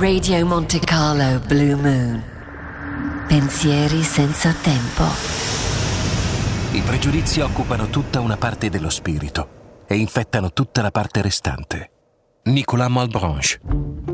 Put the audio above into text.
Radio Monte Carlo Blue Moon. Pensieri senza tempo. I pregiudizi occupano tutta una parte dello spirito e infettano tutta la parte restante. Nicolas Malebranche.